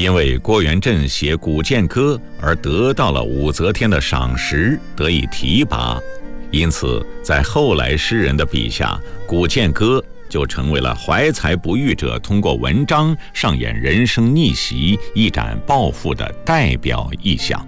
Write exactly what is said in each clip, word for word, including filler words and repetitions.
因为郭元振写《古剑歌》而得到了武则天的赏识，得以提拔，因此在后来诗人的笔下，《古剑歌》就成为了怀才不遇者通过文章上演人生逆袭、一展抱负的代表意象。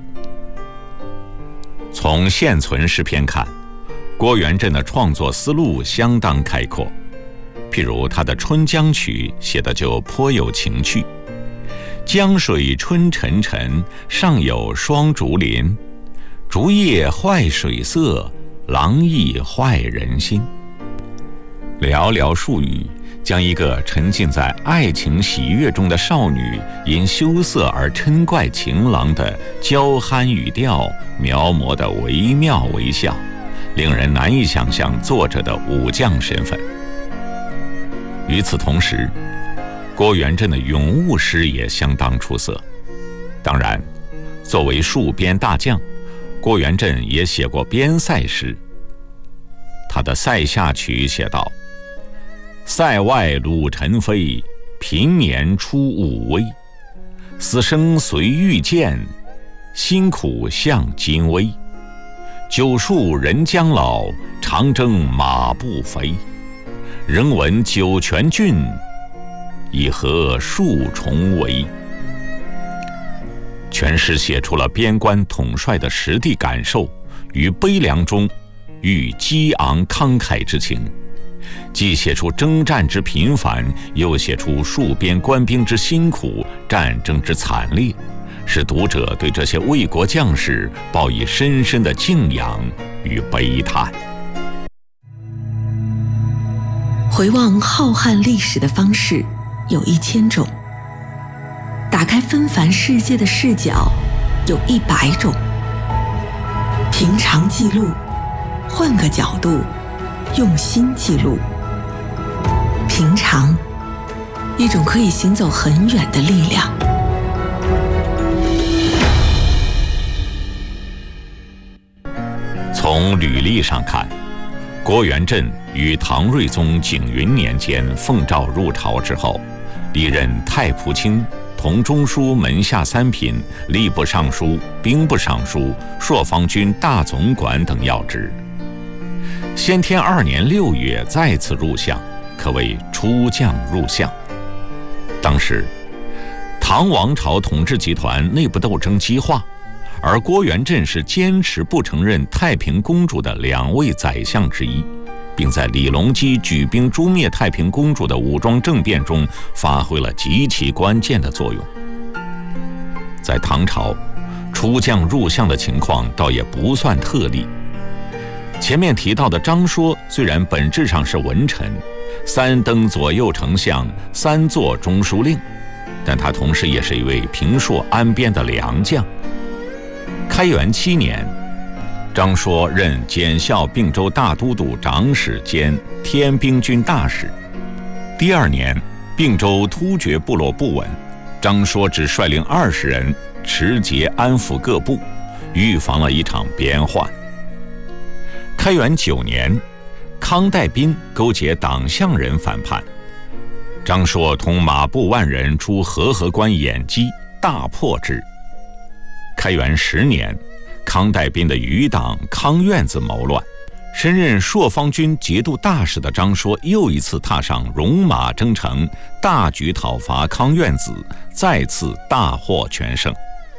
从现存诗篇看，郭元振的创作思路相当开阔，譬如他的《春江曲》写的就颇有情趣。江水春沉沉，上有双竹林。竹叶坏水色，郎意坏人心。寥寥数语，将一个沉浸在爱情喜悦中的少女因羞涩而嗔怪情郎的娇憨语调描摹得惟妙惟肖，令人难以想象作者的武将身份。与此同时，郭元振的咏物诗也相当出色。当然，作为戍边大将，郭元振也写过边塞诗。他的《塞下曲》写道：塞外虏臣飞，平年出武威。死生随遇见，辛苦向今危。九数人将老，长征马不肥。仍闻酒泉郡，以何数重围。全诗写出了边关统帅的实地感受，于悲凉中寓激昂慷慨之情，既写出征战之频繁，又写出戍边官兵之辛苦、战争之惨烈，使读者对这些卫国将士报以深深的敬仰与悲叹。 回望浩瀚历史的方式有一千种，打开纷繁世界的视角有一百种。平常记录，换个角度，用心记录。平常，一种可以行走很远的力量。 从履历上看，郭元振于唐睿宗景云年间奉诏入朝之后，历任太仆卿、同中书门下三品、吏部尚书、兵部尚书、朔方军大总管等要职。先天二年六月再次入相，可谓出将入相。当时，唐王朝统治集团内部斗争激化，而郭元振是坚持不承认太平公主的两位宰相之一，并在李隆基举兵诛灭太平公主的武装政变中发挥了极其关键的作用。在唐朝，出将入相的情况倒也不算特例。前面提到的张说虽然本质上是文臣，三登左右丞相，三做中书令，但他同时也是一位平朔安边的良将。开元七年，张说任检校并州大都督长史兼天兵军大使。第二年，并州突厥部落不稳，张说只率领二十人持节安抚各部，预防了一场边患。开元九年，康代斌勾结党项人反叛，张说同马步万人出和合关掩击，大破之。开元十年，康代斌的余党康院子谋乱，身任朔方军节度大使的张说又一次踏上戎马征程，大举讨伐康院子，再次大获全胜。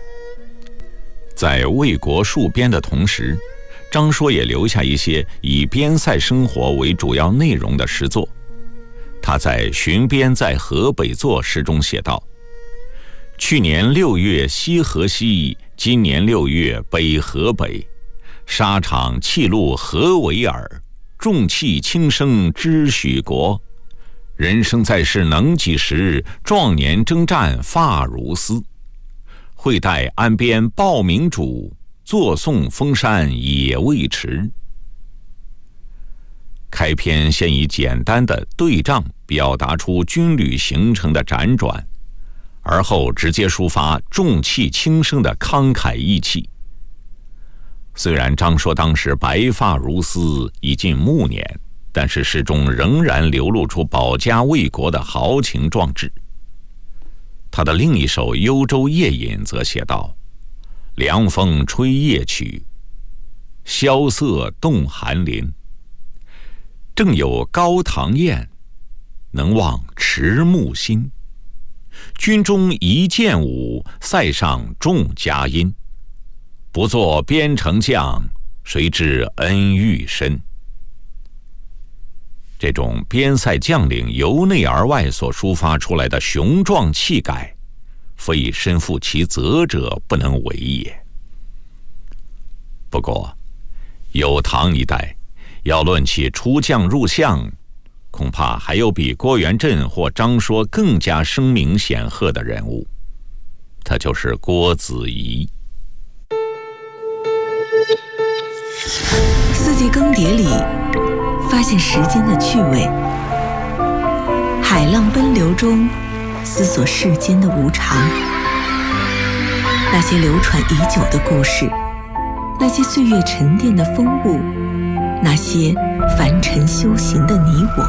在为国戍边的同时，张说也留下一些以边塞生活为主要内容的诗作。他在《巡边在河北作》诗中写道：去年六月西河西，今年六月北河北。沙场气陆何为尔？重器轻声知许国。人生在世能几时？壮年征战发如丝。会待安边报明主，坐送封山也未迟。开篇先以简单的对仗表达出军旅形成的辗转，而后直接抒发重器轻声的慷慨义气。虽然张说当时白发如丝，已近暮年，但是诗中仍然流露出保家卫国的豪情壮志。 他的另一首《幽州夜饮》则写道：凉风吹夜曲，萧瑟动寒林。正有高堂宴，能忘迟暮心。军中一剑舞，塞上众佳音。不作边城将，谁知恩遇深。这种边塞将领由内而外所抒发出来的雄壮气概，非身负其责者不能为也。不过，有唐一代要论起出将入相，恐怕还有比郭元振或张说更加声名显赫的人物，他就是郭子仪。 四季更迭里发现时间的趣味，海浪奔流中思索世间的无常。那些流传已久的故事，那些岁月沉淀的风物，那些凡尘修行的你我，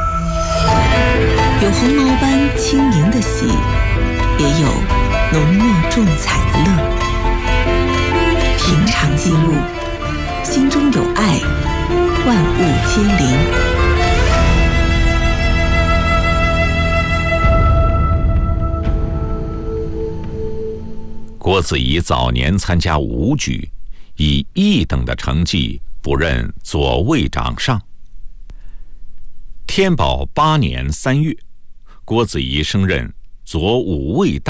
有红毛般轻盈的喜，也有浓墨重彩的乐。平常记录，心中有爱，万物皆灵。 郭子仪早年参加武举，以一等的成绩补任左卫长上。天宝八年三月，郭子仪升任左武卫大